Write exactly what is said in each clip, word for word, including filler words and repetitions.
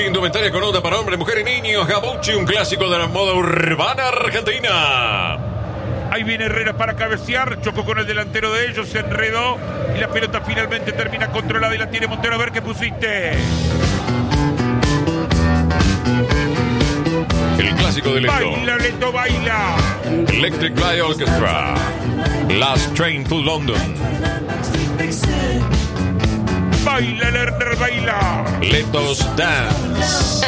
Indumentaria con onda para hombre, mujer y niños. Gabucci, un clásico de la moda urbana argentina. Ahí viene Herrera para cabecear, chocó con el delantero de ellos, se enredó y la pelota finalmente termina controlada y la tiene Montero. A ver qué pusiste. El clásico de Leto. Baila, Leto, baila. Electric Light Orchestra. Last Train to London. Baila, Lerner, baila. Leto's Dance.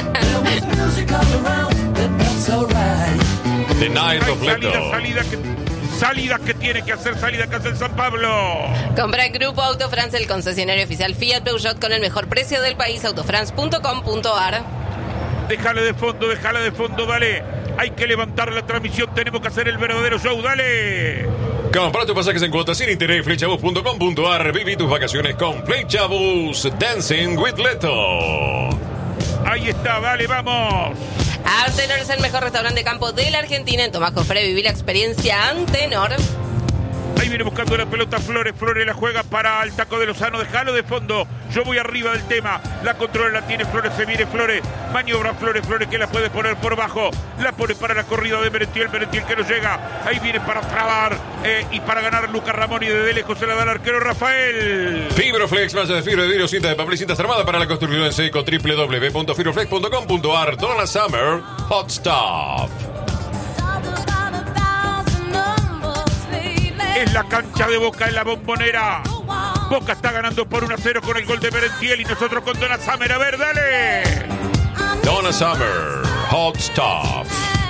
The Night of Leto. Salida, salida que, salida que tiene que hacer, salida que hace el San Pablo. Compra en Grupo Autofrance, el concesionario oficial Fiat Peugeot con el mejor precio del país, autofrance punto com punto ar. Déjale de fondo, déjale de fondo, dale. Hay que levantar la transmisión, tenemos que hacer el verdadero show, dale. Compra tus pasajes en cuotas sin interés, flechabus punto com punto ar. Viví tus vacaciones con Flechabus. Dancing with Leto. Ahí está, dale, vamos. Antenor es el mejor restaurante de campo de la Argentina. En Tomás Cofré viví la experiencia Antenor. Ahí viene buscando la pelota Flores. Flores la juega para el taco de Lozano. Déjalo de fondo. Yo voy arriba del tema. La controla, la tiene Flores. Se viene Flores. Maniobra Flores. Flores que la puede poner por bajo. La pone para la corrida de Merentiel. Merentiel que no llega. Ahí viene para trabar eh, y para ganar Lucas Ramón. Y desde lejos se la da al arquero Rafael. Fibroflex, malla de fibra de vidrio, cinta de papel y cintas armadas para la construcción en seco. doble u doble u doble u punto fibroflex punto com punto ar. Donna Summer, Hot Stuff. Es la cancha de Boca en la Bombonera. Boca está ganando por uno a cero con el gol de Merentiel y nosotros con Donna Summer. A ver, dale. Donna Summer, Hot Stuff.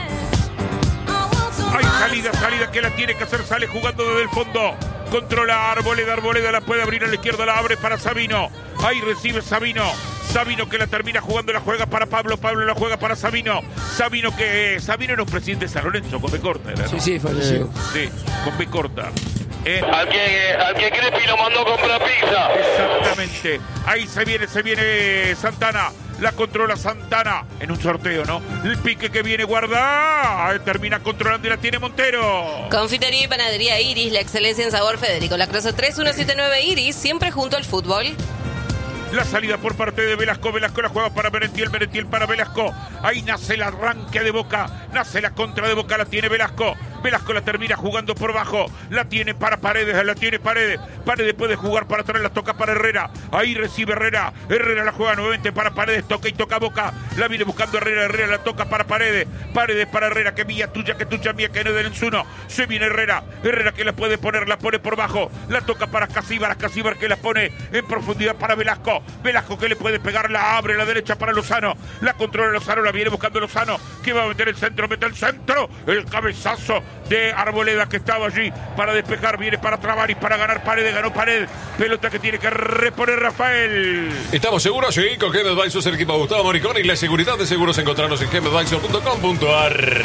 Hay salida, salida que la tiene que hacer. Sale jugando desde el fondo. Controla Arboleda, Arboleda la puede abrir a la izquierda, la abre para Sabino. Ahí recibe Sabino. Sabino que la termina jugando, la juega para Pablo. Pablo la juega para Sabino. Sabino que... Sabino era un presidente de San Lorenzo con B corta, ¿verdad? Sí, sí, falleció. Sí, con B corta. Eh, Al que, al que Crepi lo mandó a comprar pizza. Exactamente. Ahí se viene, se viene Santana. La controla Santana en un sorteo, ¿no? El pique que viene guarda. Termina controlando y la tiene Montero. Confitería y panadería Iris, la excelencia en sabor. Federico Lacroze tres uno siete nueve Iris, siempre junto al fútbol. La salida por parte de Velasco. Velasco la juega para Merentiel. Merentiel para Velasco. Ahí nace el arranque de Boca. Nace la contra de Boca. La tiene Velasco. Velasco la termina jugando por bajo. La tiene para Paredes. La tiene Paredes. Paredes puede jugar para atrás. La toca para Herrera. Ahí recibe Herrera. Herrera la juega nuevamente para Paredes. Toca y toca Boca. La viene buscando Herrera. Herrera la toca para Paredes. Paredes para Herrera. Que mía tuya, que tuya mía, que no del Enzuno. Se viene Herrera. Herrera que la puede poner. La pone por bajo. La toca para Casíbar. Casíbar que la pone en profundidad para Velasco. Velasco que le puede pegar, la abre a la derecha para Lozano, la controla Lozano, la viene buscando Lozano, que va a meter el centro, mete el centro, el cabezazo de Arboleda que estaba allí para despejar, viene para trabar y para ganar Paredes, ganó Paredes, pelota que tiene que reponer Rafael. ¿Estamos seguros? Sí, con Gem Advisors, el equipo de Gustavo Moricón y la seguridad de seguros encontrarnos en gem advisor punto com punto ar.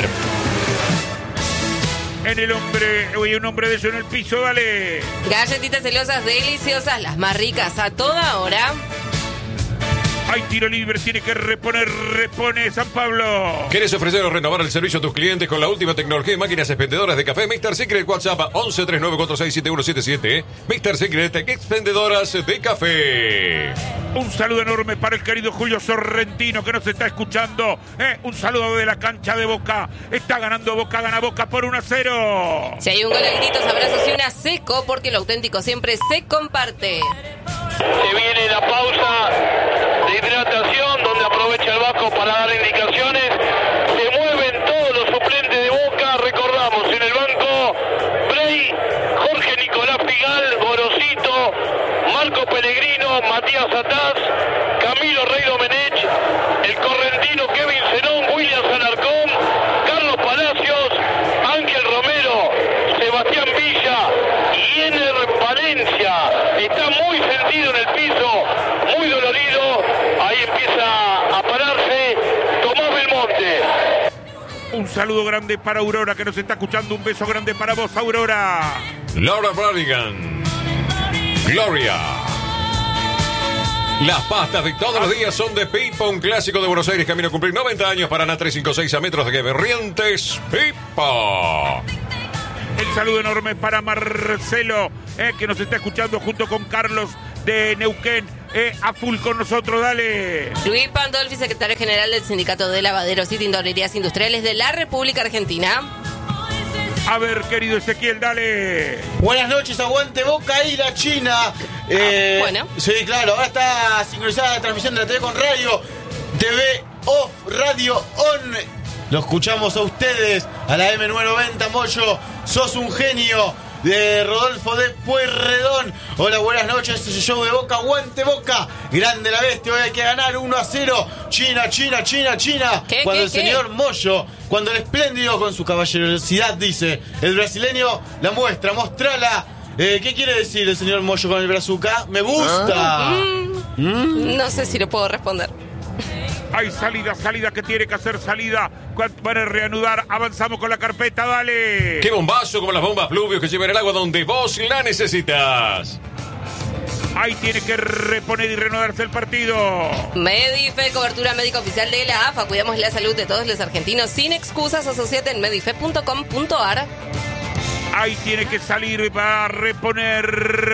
En el hombre, oye, un hombre de eso en el piso, dale. Galletitas celosas deliciosas, las más ricas a toda hora. Hay tiro libre, tiene que reponer, repone San Pablo. ¿Quieres ofrecer o renovar el servicio a tus clientes con la última tecnología y máquinas expendedoras de café? mister Secret, WhatsApp once treinta y nueve cuarenta y seis setenta y uno setenta y siete. mister Secret, expendedoras de café. Un saludo enorme para el querido Julio Sorrentino que nos está escuchando. Eh, un saludo de la cancha de Boca. Está ganando Boca, gana Boca por uno a cero. Si hay un gol, gritos, abrazos y una seco, porque lo auténtico siempre se comparte. Se viene la pausa de hidratación donde aprovecha el Vasco para dar indicaciones. Se mueven todos los suplentes de Boca. Recordamos, en el banco Bray, Jorge Nicolás Pigal, Gorosito, Marco Pellegrino, Matías Ataz, Camilo Rey Domenech, el correntino Kevin Zenón, William Alarcón, Carlos Palacios, Ángel Romero, Sebastián Villa y Ener Valencia. Está muy sentido en el piso, muy dolorido. Ahí empieza a pararse Tomás Belmonte. Un saludo grande para Aurora que nos está escuchando. Un beso grande para vos, Aurora. Laura Branigan. Gloria. Las pastas de todos los días son de Pipa, un clásico de Buenos Aires, camino a cumplir noventa años para Ana trescientos cincuenta y seis a metros de Berrientes. Pipa. El saludo enorme para Marcelo, eh, que nos está escuchando junto con Carlos de Neuquén. Eh, a full con nosotros, dale. Luis Pandolfi, secretario general del Sindicato de Lavaderos y Tintorerías Industriales de la República Argentina. A ver, querido Ezequiel, dale. Buenas noches, aguante Boca y la China. Eh, ah, bueno. Sí, claro, ahora está sincronizada la transmisión de la T V con radio. T V off, radio on. Lo escuchamos a ustedes, a la M nueve noventa, Moyo. Sos un genio. De Rodolfo de Pueyrredón. Hola, buenas noches. Este es el show de Boca. Aguante Boca. Grande la bestia. Hoy hay que ganar uno a cero. China, China, China, China. ¿Qué, cuando qué, el qué? señor Moyo, cuando el espléndido con su caballerosidad dice, el brasileño la muestra, mostrala. Eh, ¿Qué quiere decir el señor Moyo con el brazuca? Me gusta. Mm, ¿Mm? No sé si lo puedo responder. Hay salida, salida que tiene que hacer salida. Van a reanudar. Avanzamos con la carpeta, dale. ¡Qué bombazo como las bombas Pluvios que llevan el agua donde vos la necesitas! Ahí tiene que reponer y reanudarse el partido. Medife, cobertura médica oficial de la A F A. Cuidamos la salud de todos los argentinos sin excusas. Asociate en medife punto com punto ar. Ahí tiene que salir para reponer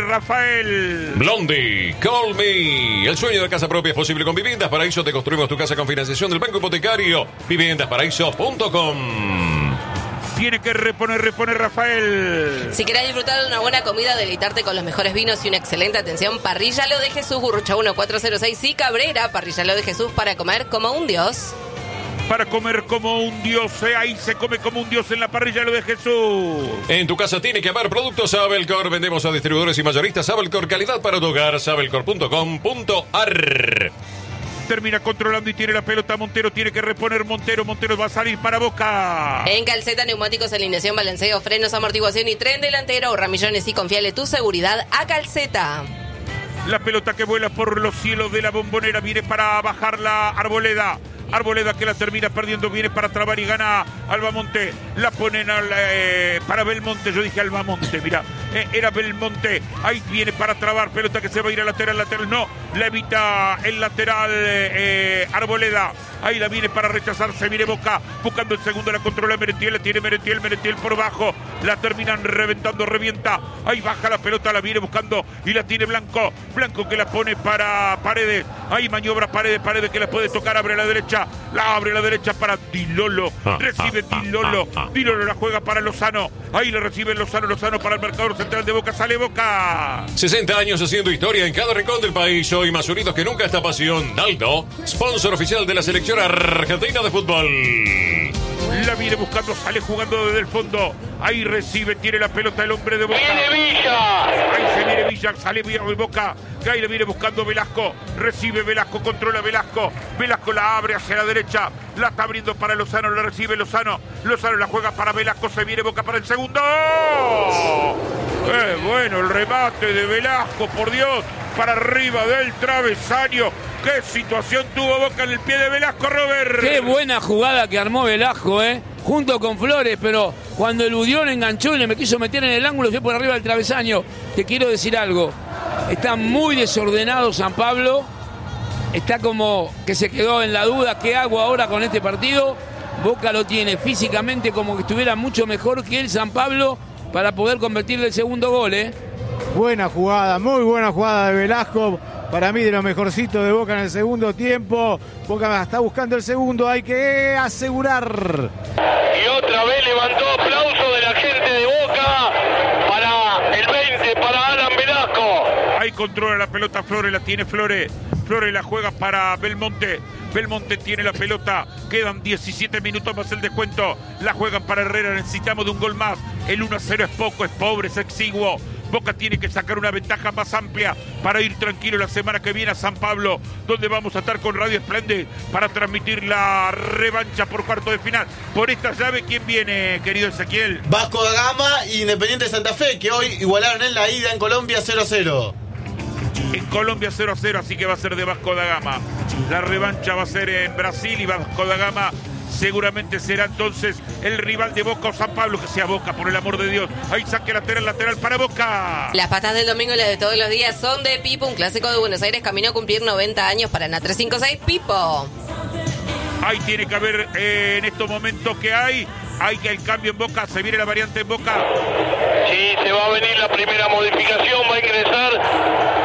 Rafael. Blondie, Call Me. El sueño de casa propia es posible con Viviendas Paraíso. Te construimos tu casa con financiación del Banco Hipotecario. viviendas paraíso punto com. Tiene que reponer, reponer Rafael. Si querés disfrutar de una buena comida, deleitarte con los mejores vinos y una excelente atención, Parrilla Lo de Jesús, Gurrucha uno cuatro cero seis y Cabrera. Parrilla Lo de Jesús para comer como un dios. Para comer como un dios, eh, ahí se come como un dios en la parrilla Lo de Jesús. En tu casa tiene que haber productos Abelcor. Vendemos a distribuidores y mayoristas Abelcor, calidad para tu hogar. abelcor punto com punto ar. Termina controlando y tiene la pelota Montero. Tiene que reponer Montero. Montero va a salir para Boca. En Calceta, neumáticos, alineación, balanceo, frenos, amortiguación y tren delantero. Ahorra millones y confiale tu seguridad a Calceta. La pelota que vuela por los cielos de la Bombonera viene para bajar la Arboleda. Arboleda que la termina perdiendo, viene para trabar y gana Albamonte. La ponen al, eh, para Belmonte, yo dije Albamonte, mira, eh, era Belmonte. Ahí viene para trabar, pelota que se va a ir al lateral, lateral no, la evita el lateral eh, Arboleda. Ahí la viene para rechazarse, viene Boca, buscando el segundo, la controla Merentiel, la tiene Merentiel, Merentiel por bajo, la terminan reventando, revienta. Ahí baja la pelota, la viene buscando y la tiene Blanco. Blanco que la pone para Paredes. Ahí maniobra Paredes, Paredes que la puede tocar, abre a la derecha. La abre a la derecha para Dilolo. Recibe Dilolo. Dilolo la juega para Lozano. Ahí la recibe Lozano. Lozano para el marcador central de Boca. Sale Boca. sesenta años haciendo historia en cada rincón del país. Hoy más unidos que nunca esta pasión. Daldo, sponsor oficial de la selección argentina de fútbol. La viene buscando, sale jugando desde el fondo. Ahí recibe, tiene la pelota el hombre de Boca. ¡Viene Villa! Ahí se viene Villa, sale Boca. Ahí le viene buscando Velasco. Recibe Velasco, controla Velasco. Velasco la abre hacia la derecha. La está abriendo para Lozano, la recibe Lozano. Lozano la juega para Velasco, se viene Boca para el segundo. ¡Eh, bueno, el remate de Velasco, por Dios! Para arriba del travesaño. ¡Qué situación tuvo Boca en el pie de Velasco, Robert! Qué buena jugada que armó Velasco, ¿eh? Junto con Flores, pero cuando el Udión enganchó y le me quiso meter en el ángulo, fue por arriba del travesaño. Te quiero decir algo. Está muy desordenado San Pablo. Está como que se quedó en la duda. ¿Qué hago ahora con este partido? Boca lo tiene físicamente como que estuviera mucho mejor que el San Pablo para poder convertirle el segundo gol, ¿eh? Buena jugada, muy buena jugada de Velasco. Para mí de lo mejorcito de Boca en el segundo tiempo. Boca está buscando el segundo, hay que asegurar. Y otra vez levantó aplauso de la gente de Boca para el veinte, para Alan Velasco. Ahí controla la pelota Flores, la tiene Flores. Flores la juega para Belmonte. Belmonte tiene la pelota. Quedan diecisiete minutos más el descuento. La juegan para Herrera. Necesitamos de un gol más. El uno a cero es poco, es pobre, es exiguo. Boca tiene que sacar una ventaja más amplia para ir tranquilo la semana que viene a San Pablo, donde vamos a estar con Radio Esplende para transmitir la revancha por cuarto de final. Por esta llave, ¿quién viene, querido Ezequiel? Vasco da Gama y Independiente de Santa Fe, que hoy igualaron en la ida en Colombia cero a cero. En Colombia cero a cero, así que va a ser de Vasco da Gama. La revancha va a ser en Brasil y Vasco da Gama seguramente será entonces el rival de Boca o San Pablo, que sea Boca, por el amor de Dios. Ahí saque lateral, lateral para Boca. Las patas del domingo y las de todos los días son de Pipo, un clásico de Buenos Aires, camino a cumplir noventa años para N A trescientos cincuenta y seis, Pipo. Ahí tiene que haber eh, en estos momentos que hay, hay que el cambio en Boca, se viene la variante en Boca. Sí, se va a venir la primera modificación, va a ingresar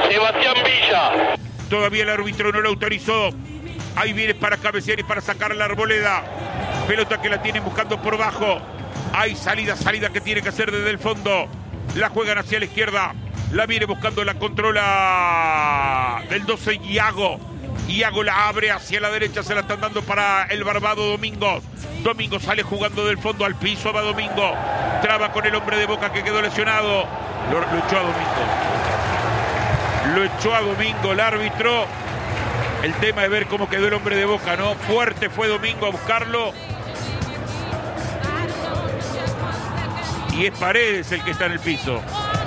Sebastián Villa. Todavía el árbitro no lo autorizó. Ahí viene para cabecear y para sacar la Arboleda. Pelota que la tienen buscando por bajo. Hay salida, salida que tiene que hacer desde el fondo. La juegan hacia la izquierda. La viene buscando, la controla del doce Iago. Iago la abre hacia la derecha, se la están dando para el barbado Domingos. Domingos sale jugando del fondo al piso, va Domingo. Traba con el hombre de Boca que quedó lesionado. Lo, lo echó a Domingo. Lo echó a Domingo el árbitro. El tema es ver cómo quedó el hombre de Boca, ¿no? Fuerte fue Domingo a buscarlo. Y es Paredes el que está en el piso.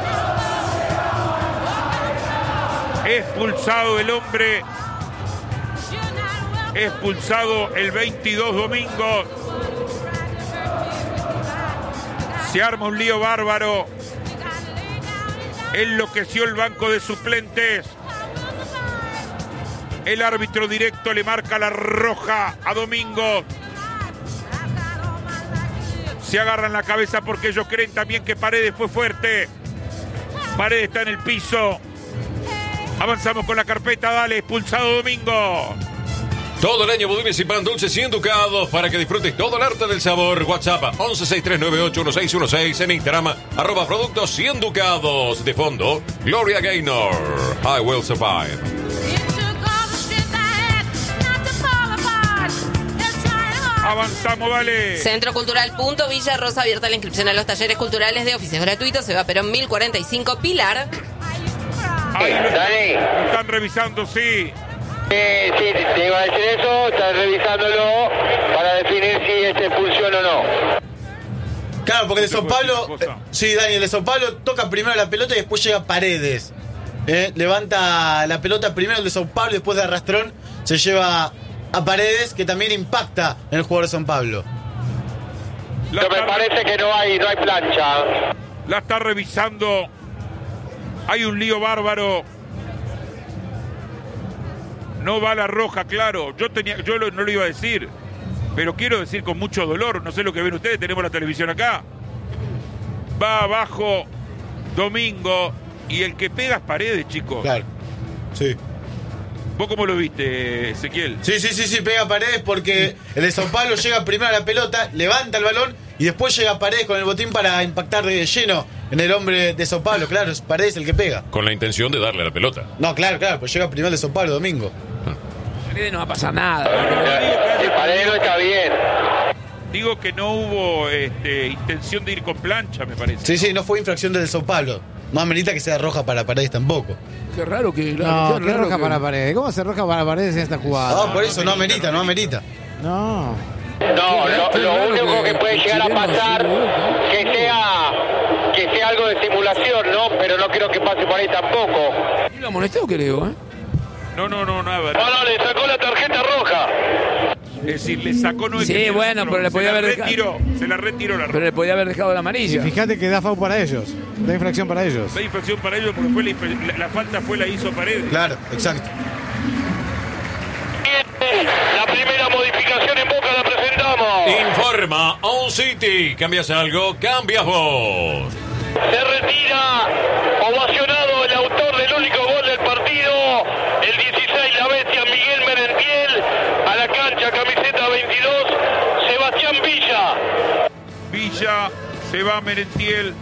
Expulsado el hombre. Expulsado el veintidós Domingo. Se arma un lío bárbaro. Enloqueció el banco de suplentes. El árbitro directo le marca la roja a Domingo. Se agarran la cabeza porque ellos creen también que Paredes fue fuerte. Paredes está en el piso. Avanzamos con la carpeta, dale, expulsado Domingo. Todo el año Budines y pan dulces y enducados para que disfrutes todo el arte del sabor. WhatsApp once sesenta y tres noventa y ocho dieciséis dieciséis. En Instagram arroba productos y enducados. De fondo, Gloria Gaynor. I will survive. Avanzamos, dale. Centro Cultural Punto Villa Rosa, abierta la inscripción a los talleres culturales de oficios gratuitos. Se va Perón mil cuarenta y cinco, Pilar. Ahí lo, Dani. lo están revisando, sí. Eh, sí, te iba a decir eso, estás revisándolo para definir si es expulsión o no. Claro, porque el de Sao Paulo, Cosa. eh, sí, Dani, el de Sao Paulo toca primero la pelota y después llega Paredes. Eh, levanta la pelota primero el de Sao Paulo y después de arrastrón se lleva a Paredes, que también impacta en el jugador de San Pablo. La Pero me está, parece que no hay, no hay plancha. la está revisando. Hay un lío bárbaro. No va la roja, claro. Yo tenía, yo lo- no lo iba a decir, pero quiero decir con mucho dolor. No sé lo que ven ustedes, tenemos la televisión acá. Va abajo Domingo y el que pega es Paredes, chicos. Claro. Sí. ¿Vos cómo lo viste, Ezequiel? Sí, sí, sí, sí, pega Paredes porque el de Sao Paulo llega primero a la pelota, levanta el balón y después llega Paredes con el botín para impactar de lleno en el hombre de Sao Paulo. Claro, es Paredes el que pega. Con la intención de darle la pelota. No, claro, claro, pues llega primero el de Sao Paulo, Domingo. Paredes no va a pasar nada. Si Paredes no está bien. Digo que no hubo este, intención de ir con plancha, me parece. Sí, sí, no fue infracción del de Sao Paulo. No amerita que sea roja para Paredes tampoco. Qué raro que... No, qué qué raro roja que- para Paredes. ¿Cómo se roja para Paredes en esta jugada? No, por eso no amerita, no amerita. No. No, lo, lo único que puede llegar a pasar que sea que sea algo de simulación, ¿no? Pero no creo que pase por ahí tampoco. ¿Y lo amonestó, creo, eh? No, no, no, nada. No, no, le sacó la tarjeta roja. Es decir, le sacó no es Sí, que le bueno, sacó, pero le se podía la haber dejado. retiró, se la retiró la Pero roja. le podía haber dejado la Y amarilla. fíjate que da foul para ellos. Da infracción para ellos. La infracción para ellos porque fue la, inf- la- la falta fue la hizo Paredes. Claro, exacto. La primera modificación en Boca la presentamos. Informa On City. ¿Cambias algo? Cambias vos. Se retira, ovacionado el autor del único gol del partido, el dieciséis, la bestia Miguel Merentiel, a la cancha, camiseta veintidós, Sebastián Villa. Villa, se va Merentiel.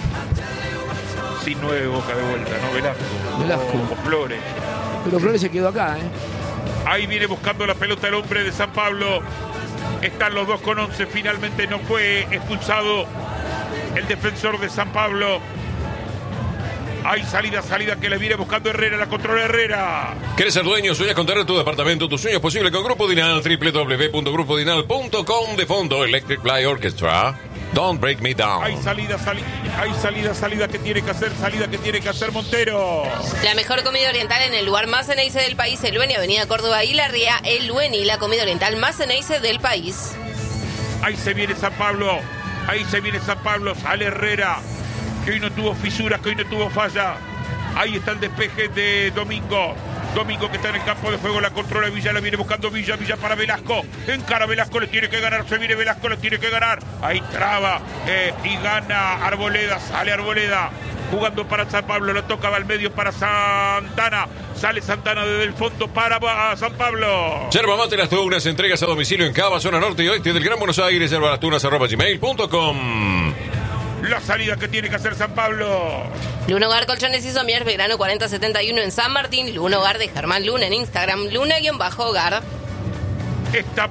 Sin nueve Boca de vuelta, ¿no? Velasco. Velasco. O, o Flores. Pero Flores se quedó acá, eh. Ahí viene buscando la pelota el hombre de San Pablo. Están los dos con once. Finalmente no fue expulsado el defensor de San Pablo. Hay salida, salida que le viene buscando Herrera. La controla Herrera. ¿Quieres ser dueño? ¿Sueñas con tener tu departamento? Tu sueño es posible con Grupo Dinal. doble u doble u doble u punto grupo dinal punto com. De fondo, Electric Fly Orchestra. Don't break me down. Hay salida, salida. Hay salida, salida que tiene que hacer. Salida que tiene que hacer Montero. La mejor comida oriental en el lugar más ceneice del país, El Lueni, Avenida Córdoba y La Ría. El Lueni, la comida oriental más ceneice del país. Ahí se viene San Pablo. Ahí se viene San Pablo. Sale Herrera. Que hoy no tuvo fisuras, que hoy no tuvo falla. Ahí está el despeje de Domingo. Domingo que está en el campo de juego, la controla Villa, la viene buscando Villa, Villa para Velasco. Encara Velasco, le tiene que ganar, se viene Velasco, le tiene que ganar. Ahí traba eh, y gana Arboleda, sale Arboleda. jugando para San Pablo, lo toca, va al medio para Santana, sale Santana desde el fondo para San Pablo. Yerba Mate Las Tunas, entregas a domicilio en Cava, zona norte y oeste del Gran Buenos Aires, yerbalastunas arroba gmail punto com. La salida que tiene que hacer San Pablo. Luna Hogar Colchones y Somiers, Belgrano cuarenta setenta y uno en San Martín. Luna Hogar de Germán Luna en Instagram, Luna-Hogar. Está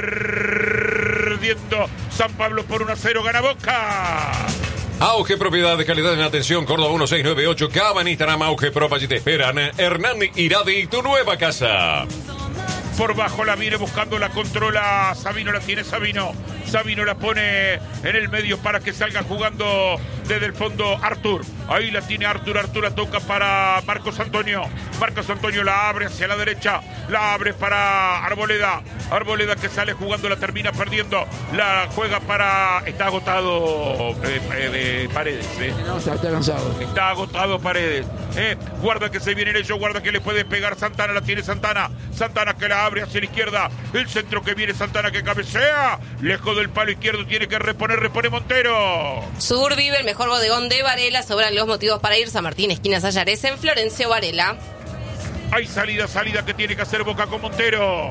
perdiendo San Pablo por uno a cero, gana Boca. Auge Propiedad de Calidad en Atención, Córdoba uno seis nueve ocho, Cava en Instagram, Auge Prop, allí te esperan. Hernán Iradi, tu nueva casa. Por bajo la viene buscando, la controla Sabino, la tiene Sabino. Sabino la pone en el medio para que salga jugando desde el fondo Artur. Ahí la tiene Artur, Artur la toca para Marcos Antonio. Marcos Antonio la abre hacia la derecha, la abre para Arboleda. Arboleda que sale jugando, la termina perdiendo. La juega para... Está agotado eh, eh, Paredes. Eh. No, está, está cansado. Está agotado Paredes. Eh. Guarda que se viene ellos, guarda que le puede pegar Santana, la tiene Santana. Santana que la abre hacia la izquierda. El centro que viene Santana que cabecea. Lejos del palo izquierdo, tiene que reponer, repone Montero. Sur vive el mejor bodegón de Varela. Sobran los motivos para ir. San Martín, esquina Sayares, en Florencio Varela. Hay salida, salida que tiene que hacer Boca con Montero.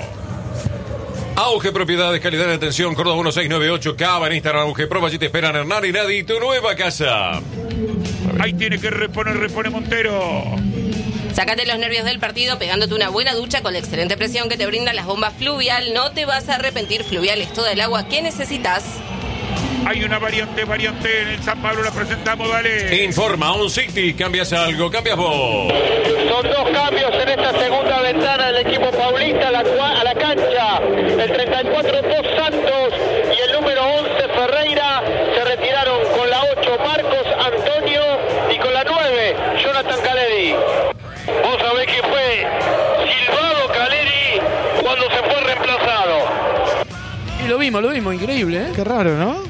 Auge Propiedades, Calidad de Atención, Córdoba uno seis nueve ocho, Cava en Instagram, Auge Pro, allí te esperan Hernán y Nadie, tu nueva casa. Ahí tiene que reponer, repone Montero. Sácate los nervios del partido pegándote una buena ducha con la excelente presión que te brindan las bombas Fluvial. No te vas a arrepentir, Fluvial es toda el agua que necesitas. Hay una variante, variante en el San Pablo, la presentamos, dale. Informa, On City, cambias algo, cambias vos. Son dos cambios en esta segunda ventana del equipo paulista a la, a la cancha. El treinta y cuatro, Dos Santos, y el número once, Ferreira. Se retiraron con la ocho, Marcos Antonio, y con la nueve, Jonathan Caleri. Vos sabés que fue silbado Caleri cuando se fue reemplazado. Y lo vimos, lo vimos, increíble, ¿eh? Qué raro, ¿no?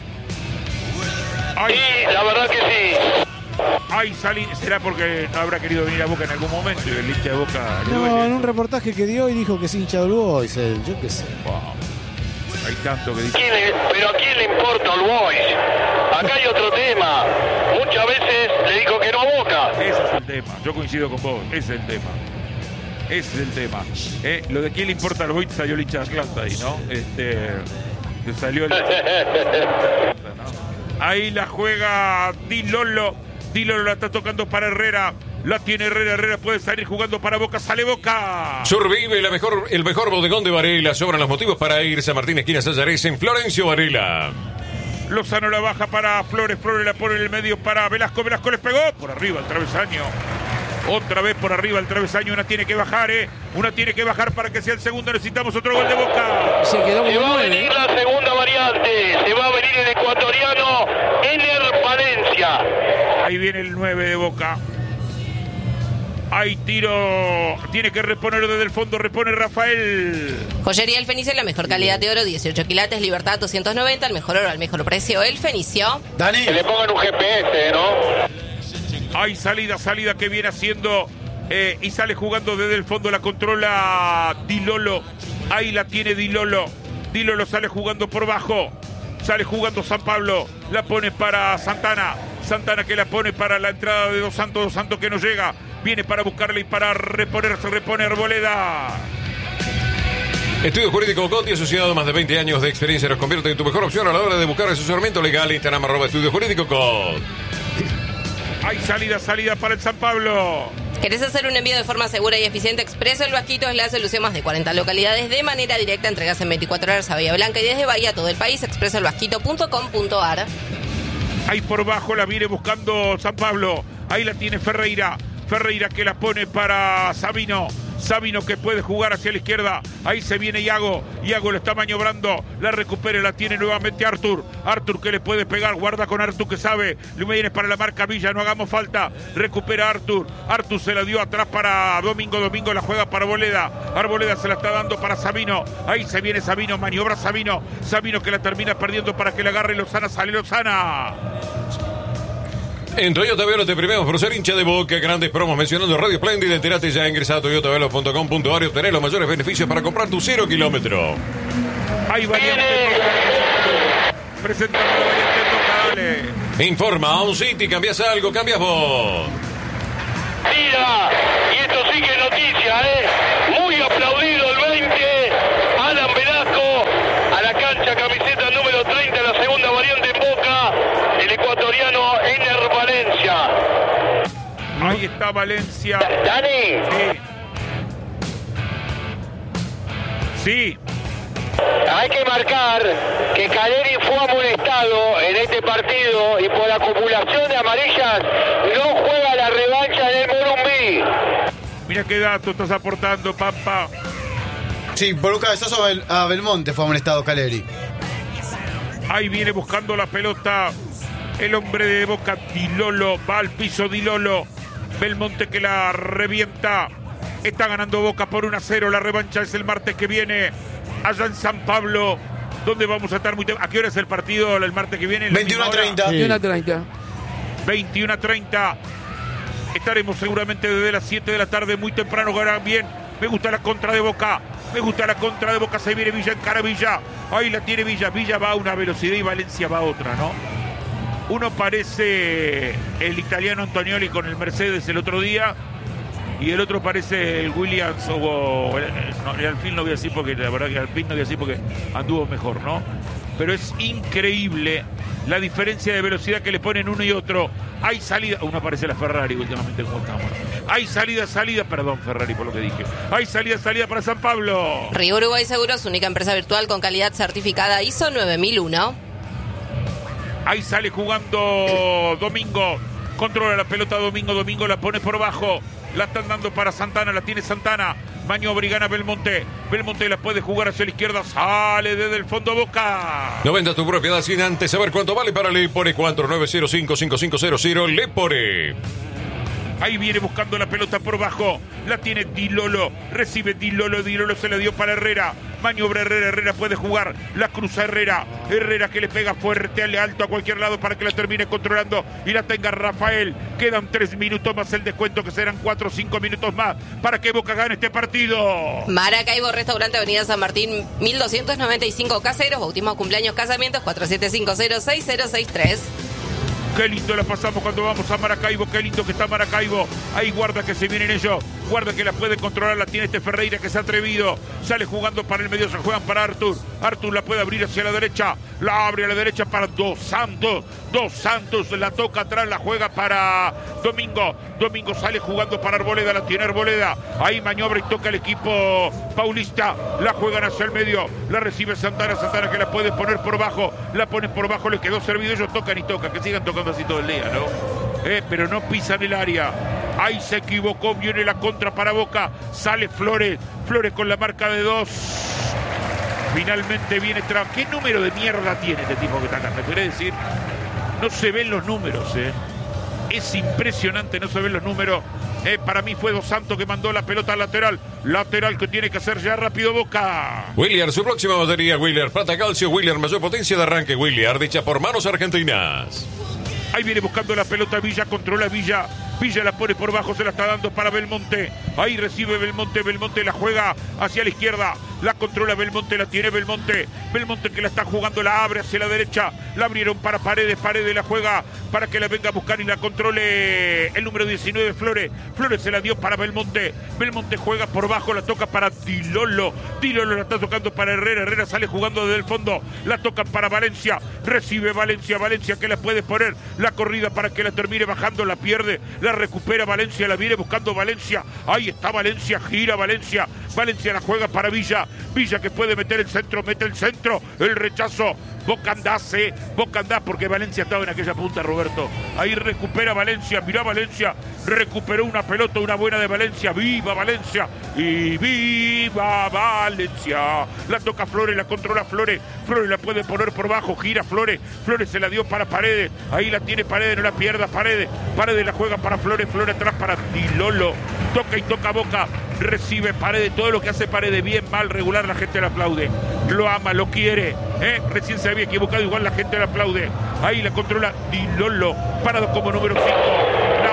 Ay, Sí, la verdad que sí. ay, salí. ¿Será porque no habrá querido venir a Boca en algún momento y el hincha de Boca le No, duele? en un reportaje que dio y dijo que es hincha del Boys, eh, yo qué sé. Wow. Hay tanto que dice. ¿Quién le- pero ¿a quién le importa el Boys? Acá hay otro tema. Muchas veces le dijo que no a Boca. Ese es el tema. Yo coincido con vos. Ese es el tema. Ese es el tema. Eh, lo de quién le importa al Boys, salió el hincha de Atlanta ahí, ¿no? Este. Salió el. ¿no? Ahí la juega Di Lolo. Di Lolo la está tocando para Herrera. La tiene Herrera. Herrera puede salir jugando para Boca. Sale Boca. Survive la mejor, el mejor bodegón de Varela. Sobran los motivos para ir. San Martín, esquina Sayares, en Florencio Varela. Lozano la baja para Flores. Flores la pone en el medio para Velasco. Velasco les pegó por arriba el travesaño. Otra vez por arriba el travesaño. Una tiene que bajar, ¿eh? Una tiene que bajar para que sea el segundo. Necesitamos otro gol de Boca. Se quedó Se como va a nueve. venir la segunda variante. Se va a venir el ecuatoriano Ener Palencia. Ahí viene el nueve de Boca. Hay tiro. Tiene que reponer desde el fondo. Repone Rafael. Joyería El Fenicio, la mejor calidad de oro, dieciocho quilates, Libertad doscientos noventa, el mejor oro al mejor precio. El Fenicio. Dani, Que le pongan un G P S, ¿no? Hay salida, salida que viene haciendo. Eh, y sale jugando desde el fondo. La controla Di Lolo. Ahí la tiene Di Lolo. Di Lolo sale jugando por bajo. Sale jugando San Pablo. La pone para Santana. Santana que la pone para la entrada de Dos Santos. Dos Santos que no llega. Viene para buscarle y para reponerse. Repone Arboleda. Estudio Jurídico Coti, asociado a más de veinte años de experiencia, nos convierte en tu mejor opción a la hora de buscar asesoramiento legal. Instagram arroba Estudio Jurídico Coti. Hay salida, salida para el San Pablo. ¿Querés hacer un envío de forma segura y eficiente? Expreso El Vasquito es la solución. Más de cuarenta localidades de manera directa. Entregas en veinticuatro horas a Bahía Blanca y desde Bahía a todo el país. expreso el vasquito punto com punto a r. Ahí por bajo la viene buscando San Pablo. Ahí la tiene Ferreira. Ferreira que la pone para Sabino. Sabino que puede jugar hacia la izquierda. Ahí se viene Iago. Iago lo está maniobrando. La recupera, la tiene nuevamente Artur. Artur que le puede pegar. Guarda con Artur que sabe. Lo viene para la marca Villa. No hagamos falta. Recupera Artur. Artur se la dio atrás para Domingo. Domingo la juega para Arboleda. Arboleda se la está dando para Sabino. Ahí se viene Sabino. Maniobra Sabino. Sabino que la termina perdiendo para que la agarre Lozana. Sale Lozana. En Toyota Velo te premiamos por ser hincha de Boca. Grandes promos mencionando Radio Splendid. Entérate ya, ingresa a toyota velo punto com punto a r y obtener los mayores beneficios para comprar tu cero kilómetro. Hay variante. presentando la variante en Boca, dale. Informa, un City, cambias algo, cambias vos. Tira, y esto sí que es noticia, ¿eh? Muy aplaudido el veinte, Alan Velasco, a la cancha, camiseta número treinta, la segunda variante en Boca, el ecuatoriano Ener Valencia. Ahí está Valencia. Dani. Sí. Sí. Hay que marcar que Caleri fue amonestado en este partido y por acumulación de amarillas no juega la revancha en el Morumbí. Mira qué dato estás aportando, Pampa. Sí, por un cabezazo a, Bel- a Belmonte fue amonestado Caleri. Ahí viene buscando la pelota el hombre de Boca, Dilolo. Va al piso Dilolo. Belmonte que la revienta. Está ganando Boca por uno a cero. La revancha es el martes que viene allá en San Pablo, donde vamos a estar muy tem- ¿A qué hora es el partido el martes que viene? veintiuno a treinta. Y una treinta. veintiuno a treinta. Estaremos seguramente desde las siete de la tarde, muy temprano, ganan bien. Me gusta la contra de Boca. Me gusta la contra de Boca. Se viene Villa, encara Villa. Ahí la tiene Villa. Villa va a una velocidad y Valencia va a otra, ¿no? Uno parece el italiano Antonioli con el Mercedes el otro día. Y el otro parece el Williams o, o el, no, el Alpine, no voy a decir porque la verdad que el Alpine no voy a decir porque anduvo mejor, ¿no? Pero es increíble la diferencia de velocidad que le ponen uno y otro. Hay salida, uno parece la Ferrari últimamente como estamos. Hay salida, salida, perdón Ferrari por lo que dije. Hay salida, salida para San Pablo. Río Uruguay Seguros, única empresa virtual con calidad certificada I S O nueve mil uno. Ahí sale jugando Domingo. Controla la pelota Domingo, Domingo la pone por abajo. La están dando para Santana, la tiene Santana. Maniobra y gana Belmonte. Belmonte la puede jugar hacia la izquierda. Sale desde el fondo Boca. No venda tu propiedad sin antes saber cuánto vale para Lepore. cuatro nueve cero cinco cinco cinco cero cero Lepore. Ahí viene buscando la pelota por bajo. La tiene Dilolo. Recibe Dilolo. Dilolo se la dio para Herrera. Maniobra Herrera. Herrera puede jugar. La cruza Herrera. Herrera que le pega fuerte al alto a cualquier lado para que la termine controlando. Y la tenga Rafael. Quedan tres minutos más el descuento, que serán cuatro o cinco minutos más para que Boca gane este partido. Maracaibo, restaurante Avenida San Martín, mil doscientos noventa y cinco Caseros. Bautismo, cumpleaños, casamientos, cuatro siete cinco cero seis cero seis tres. Qué lindo la pasamos cuando vamos a Maracaibo, qué lindo que está Maracaibo. Ahí guarda que se vienen ellos, guarda que la puede controlar, la tiene este Ferreira que se ha atrevido. Sale jugando para el medio, se juegan para Artur. Artur la puede abrir hacia la derecha, la abre a la derecha para Dos Santos. Dos Santos la toca atrás, la juega para Domingo. Domingo sale jugando para Arboleda, la tiene Arboleda. Ahí maniobra y toca el equipo paulista. La juegan hacia el medio, la recibe Santana. Santana que la puede poner por bajo, la pone por bajo, le quedó servido. Ellos tocan y tocan, que sigan tocando así todo el día, ¿no? Eh, pero no pisan el área. Ahí se equivocó, viene la contra para Boca. Sale Flores, Flores con la marca de dos. Finalmente viene Trump. ¿Qué número de mierda tiene este tipo que está acá? ¿Me quiere decir? No se ven los números, ¿eh? Es impresionante, no se ven los números. Eh, para mí fue Dos Santos que mandó la pelota al lateral. Lateral que tiene que hacer ya rápido Boca. William, su próxima batería, William. Plata calcio, William. Mayor potencia de arranque, William. Dicha por manos argentinas. Ahí viene buscando la pelota Villa, controla Villa. Villa la pone por bajo, se la está dando para Belmonte. Ahí recibe Belmonte, Belmonte la juega hacia la izquierda. La controla Belmonte, la tiene Belmonte. Belmonte que la está jugando, la abre hacia la derecha. La abrieron para Paredes, Paredes la juega para que la venga a buscar y la controle el número diecinueve, Flores. Flores se la dio para Belmonte. Belmonte juega por bajo, la toca para Dilolo. Dilolo la está tocando para Herrera. Herrera sale jugando desde el fondo. La toca para Valencia. Recibe Valencia, Valencia que la puede poner. La corrida para que la termine bajando, la pierde. La recupera Valencia, la viene buscando Valencia. Ahí está Valencia, gira Valencia. Valencia la juega para Villa. Villa que puede meter el centro, mete el centro. El rechazo. Boca andase, Boca andás porque Valencia estaba en aquella punta, Roberto. Ahí recupera Valencia, mirá Valencia. Recuperó una pelota, una buena de Valencia. ¡Viva Valencia! ¡Y viva Valencia! La toca Flores, la controla Flores. Flores la puede poner por bajo, gira Flores. Flores se la dio para Paredes. Ahí la tiene Paredes, no la pierda Paredes. Paredes la juega para Flores, Flores atrás para Dilolo. Toca y toca Boca. Recibe Paredes, todo lo que hace Paredes, bien, mal, regular, la gente le aplaude. Lo ama, lo quiere. ¿eh? Recién se había equivocado, igual la gente le aplaude. Ahí la controla Dilolo, parado como número cinco. La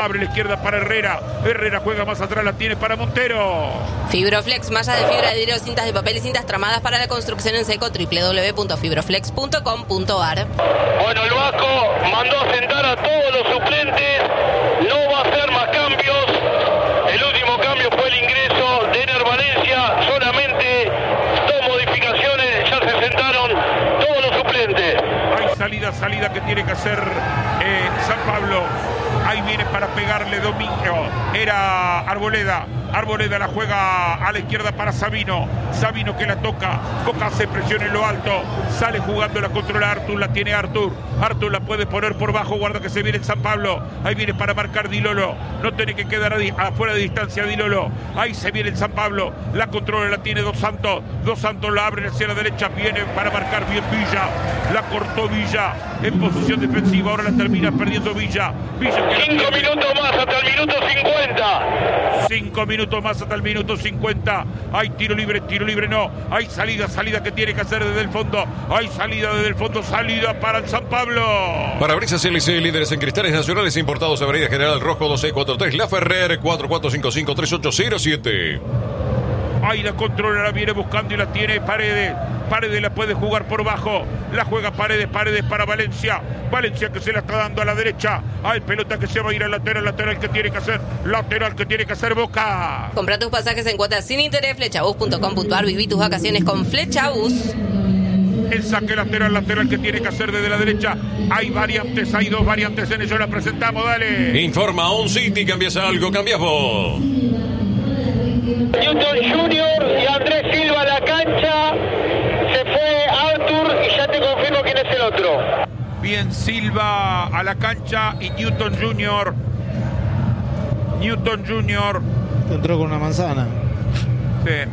abre la izquierda para Herrera. Herrera juega más atrás, la tiene para Montero. Fibroflex, mallas de fibra de vidrio, cintas de papel y cintas tramadas para la construcción en seco, doble u doble u doble u punto fibroflex punto com punto a r. Bueno, el Vasco mandó a sentar a todos los suplentes, no va a hacer más cambios. El último cambio fue el ingreso de Ener Valencia, solamente dos modificaciones, ya se sentaron todos los suplentes. Hay salida, salida que tiene que hacer eh, San Pablo. Ahí viene para pegarle Domingo. Era Arboleda. Arboleda la juega a la izquierda para Sabino. Sabino que la toca. Boca hace presión en lo alto. Sale jugando, la controla Artur. La tiene Artur. Artur la puede poner por bajo. Guarda que se viene el San Pablo. Ahí viene para marcar Di Lolo. No tiene que quedar afuera de distancia Di Lolo. Ahí se viene el San Pablo. La controla, la tiene Dos Santos. Dos Santos la abre hacia la derecha. Viene para marcar bien Villa. La cortó Villa en posición defensiva. Ahora la termina perdiendo Villa. Villa que Cinco minutos más hasta el minuto cincuenta. Cinco minutos más hasta el minuto cincuenta. Hay tiro libre, tiro libre no. Hay salida, salida que tiene que hacer desde el fondo. Hay salida desde el fondo, salida para el San Pablo. Parabrisas L C, líderes en cristales nacionales importados. Avenida General Rojo doce cuarenta y tres, La Ferrer, cuatro cuatro cinco cinco tres ocho cero siete. Ahí la controla, la viene buscando y la tiene Paredes. Paredes la puede jugar por bajo. La juega Paredes, Paredes para Valencia. Valencia que se la está dando a la derecha. Hay pelota que se va a ir al lateral, lateral que tiene que hacer. Lateral que tiene que hacer Boca. Compra tus pasajes en cuotas sin interés, flechabus punto com punto a r. Viví tus vacaciones con Flechabus. El saque lateral, lateral que tiene que hacer desde la derecha. Hay variantes, hay dos variantes en ello. La presentamos, dale. Informa On City, cambias algo, cambias vos. Newton Junior y Andrés Silva a la cancha. Se fue Artur y ya te confirmo quién es el otro. Bien, Silva a la cancha y Newton Junior. Newton Junior. Entró con una manzana. Sí.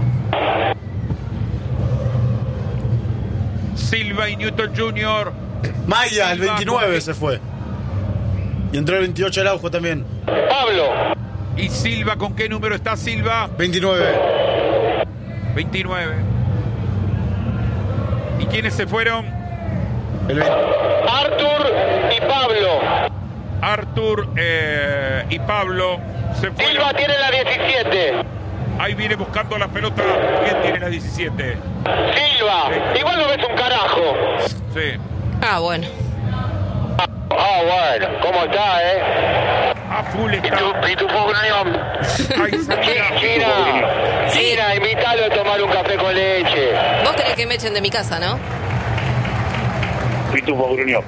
Silva y Newton Junior. Maya, el Silva, veintinueve con... se fue. Y entró el veintiocho Araujo también. Pablo. ¿Y Silva con qué número está Silva? veintinueve. veintinueve. ¿Y quiénes se fueron? El veinte. Artur y Pablo. Artur eh, y Pablo se fueron. Silva tiene la diecisiete. Ahí viene buscando la pelota. ¿Quién tiene la diecisiete? Silva. Igual no ves un carajo. Sí. Ah, bueno. Ah, bueno. ¿Cómo está, eh? A full está. ¿Y tu Grunión? Ahí salía. China. China, invítalo a tomar un café con leche. Vos querés que me echen de mi casa, ¿no? Pitufo Grunión.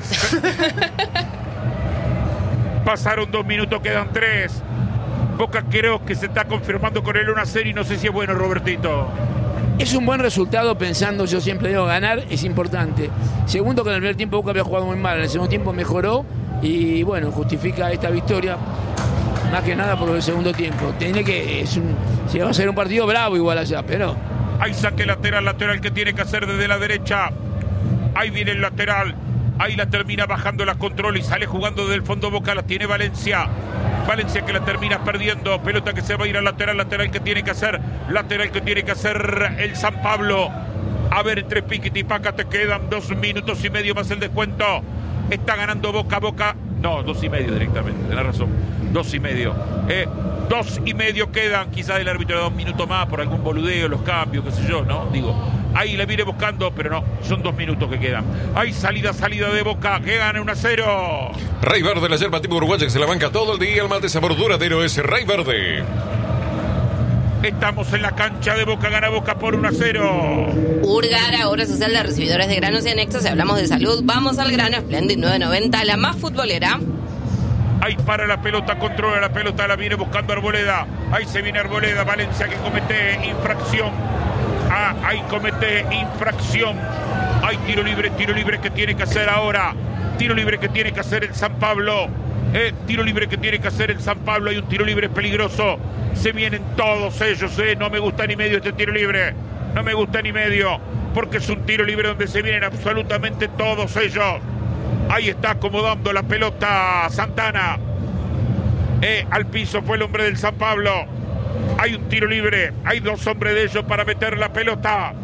Pasaron dos minutos, quedan tres. Boca creo que se está confirmando con el uno a cero y no sé si es bueno, Robertito. Es un buen resultado pensando, yo siempre digo, ganar es importante. Segundo, que en el primer tiempo Boca había jugado muy mal, en el segundo tiempo mejoró y bueno, justifica esta victoria. Más que nada por el segundo tiempo. Tiene que, es un, si va a ser un partido bravo igual allá, pero... Hay saque lateral, lateral que tiene que hacer desde la derecha. Ahí viene el lateral. Ahí la termina bajando la control y sale jugando desde el fondo Boca. La tiene Valencia. Valencia que la termina perdiendo. Pelota que se va a ir al lateral, lateral que tiene que hacer. Lateral que tiene que hacer el San Pablo. A ver, entre Piquet y Paca te quedan dos minutos y medio más el descuento. Está ganando Boca, Boca. No, dos y medio directamente, tenés razón. Dos y medio. Eh, dos y medio quedan. Quizás el árbitro da un minuto más por algún boludeo, los cambios, qué sé yo, ¿no? Digo, ahí la viene buscando, pero no, son dos minutos que quedan. Hay salida, salida de Boca, que gana uno a cero. Rey Verde, la yerba tipo uruguaya que se la banca todo el día. El mate sabor duradero es Rey Verde. Estamos en la cancha de Boca, gana Boca por uno a cero. Urgara, obra social de recibidores de granos y anexos. Si hablamos de salud, vamos al grano. Splendid nueve noventa, la más futbolera. Ahí para la pelota, controla la pelota, la viene buscando Arboleda. Ahí se viene Arboleda, Valencia que comete infracción. Ah, ahí comete infracción. Hay tiro libre, tiro libre que tiene que hacer ahora. Tiro libre que tiene que hacer el San Pablo. Eh, tiro libre que tiene que hacer el San Pablo. Hay un tiro libre peligroso. Se vienen todos ellos, eh. No me gusta ni medio este tiro libre. No me gusta ni medio. Porque es un tiro libre donde se vienen absolutamente todos ellos. Ahí está acomodando la pelota Santana. Eh, al piso fue el hombre del San Pablo. Hay un tiro libre. Hay dos hombres de ellos para meter la pelota.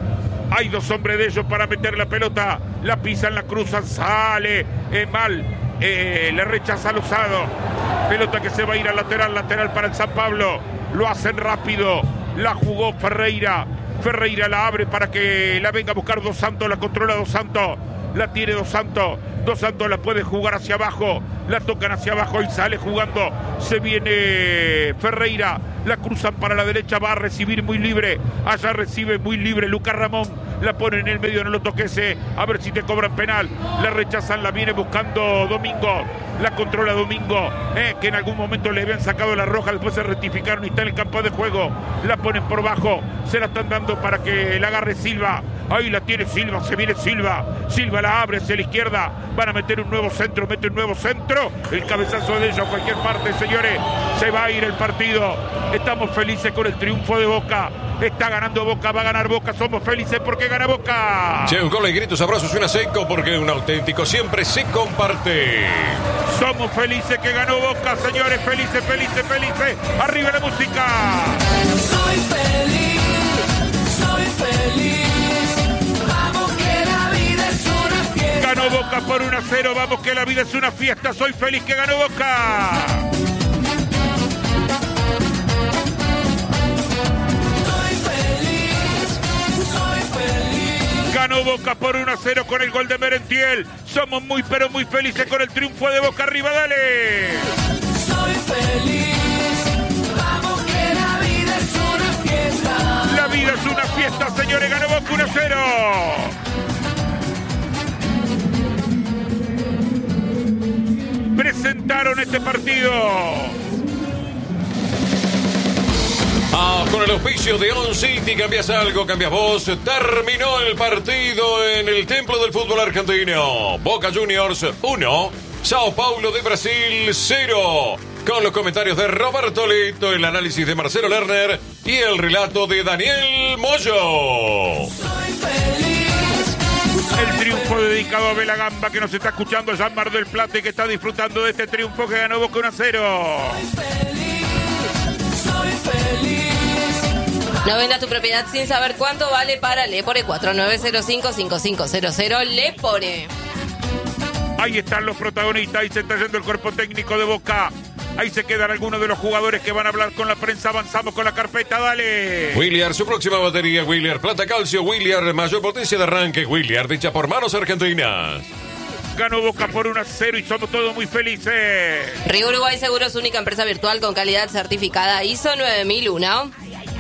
Hay dos hombres de ellos para meter la pelota. La pisan, la cruzan, sale eh, mal. eh, le rechaza Lozado. Pelota que se va a ir al lateral, lateral para el San Pablo. Lo hacen rápido. La jugó Ferreira. Ferreira la abre para que la venga a buscar Dos Santos. La controla Dos Santos. La tiene Dos Santos. Dos Santos la puede jugar hacia abajo. La tocan hacia abajo y sale jugando. Se viene Ferreira. La cruzan para la derecha. Va a recibir muy libre. Allá recibe muy libre Lucas Ramón. La pone en el medio, no lo toquese. A ver si te cobran penal. La rechazan, la viene buscando Domingo. La controla Domingo, eh, que en algún momento le habían sacado la roja. Después se rectificaron y está en el campo de juego. La ponen por bajo. Se la están dando para que la agarre Silva. Ahí la tiene Silva, se viene Silva. Silva la abre hacia la izquierda. Van a meter un nuevo centro, mete un nuevo centro. El cabezazo de ella a cualquier parte, señores. Se va a ir el partido. Estamos felices con el triunfo de Boca. Está ganando Boca, va a ganar Boca. Somos felices porque gana Boca. Che, un gol y gritos, abrazos, suena seco porque un auténtico siempre se comparte. Somos felices que ganó Boca, señores. Felices, felices, felices. Arriba la música. Soy feliz, soy feliz. Vamos que la vida es una fiesta. Ganó Boca por uno a cero. Vamos que la vida es una fiesta. Soy feliz que ganó Boca. Ganó Boca por uno a cero con el gol de Merentiel. Somos muy pero muy felices con el triunfo de Boca. Arriba, dale. Soy feliz. Vamos que la vida es una fiesta. La vida es una fiesta, señores. Ganó Boca uno a cero. Presentaron este partido. Ah, con el auspicio de On City, cambias algo, cambias vos. Terminó el partido en el Templo del Fútbol Argentino. Boca Juniors uno, Sao Paulo de Brasil cero. Con los comentarios de Roberto Leto, el análisis de Marcelo Lerner y el relato de Daniel Moyo. Soy feliz. El triunfo dedicado a Bela Gamba, que nos está escuchando allá en Mar del Plata y que está disfrutando de este triunfo que ganó Boca uno a cero. Soy feliz. Soy feliz. No vendas tu propiedad sin saber cuánto vale para Lepore. Cuatro nueve cero cinco cinco cinco cero cero Lepore. Ahí están los protagonistas. Ahí se está yendo el cuerpo técnico de Boca. Ahí se quedan algunos de los jugadores que van a hablar con la prensa. Avanzamos con la carpeta, dale. Williar, su próxima batería. Williar, plata calcio. Williar, mayor potencia de arranque. Williar, dicha por manos argentinas. Ganó Boca por uno a cero y somos todos muy felices. Río Uruguay Seguros, única empresa virtual con calidad certificada I S O nueve mil uno.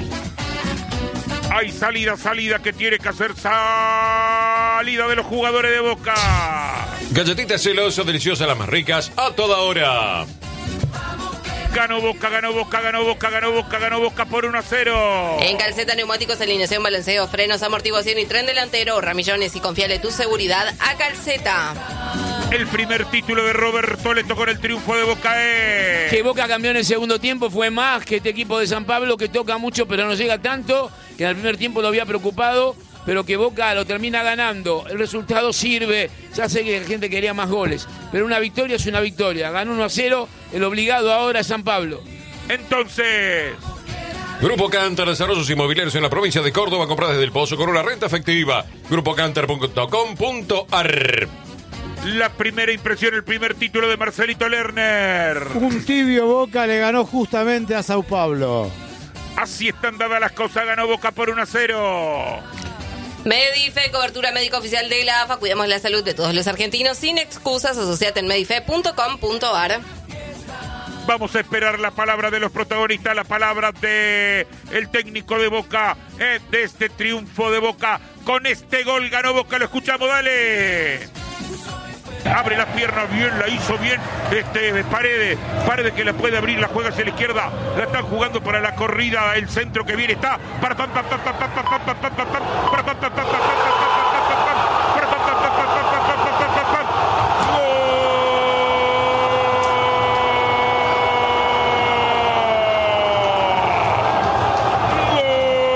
Hay salida, salida que tiene que hacer salida de los jugadores de Boca. Galletitas celoso, deliciosas, las más ricas, a toda hora. Ganó Boca, ganó Boca, ganó Boca, ganó Boca, ganó Boca por uno a cero. En Calceta, neumáticos, alineación, balanceo, frenos, amortiguación y tren delantero. Ramillones y confiale tu seguridad a Calceta. El primer título de Roberto Leto con el triunfo de Boca es... Que Boca cambió en el segundo tiempo, fue más que este equipo de San Pablo, que toca mucho pero no llega tanto, que en el primer tiempo lo había preocupado, pero que Boca lo termina ganando. El resultado sirve, ya sé que la gente quería más goles, pero una victoria es una victoria. Ganó uno a cero, el obligado ahora es San Pablo. Entonces... Grupo Cantar, desarrollos inmobiliarios en la provincia de Córdoba, compra desde el Pozo con una renta efectiva. grupo cantar punto com punto ar. La primera impresión, el primer título de Marcelito Lerner. Un tibio Boca le ganó justamente a Sao Paulo. Así están dadas las cosas, ganó Boca por uno a cero. Medife, cobertura médica oficial de la A F A. Cuidamos la salud de todos los argentinos sin excusas. Asociate en medife punto com punto ar. Vamos a esperar la palabra de los protagonistas, la palabra de el técnico de Boca, eh, de este triunfo de Boca. Con este gol ganó Boca, lo escuchamos, dale. Abre las piernas bien, la hizo bien este Paredes. Paredes que la puede abrir, la juega hacia la izquierda. La están jugando para la corrida, el centro que viene está. Para pam pam pam pam pam pam pam pam pam pam pam pam pam pam pam.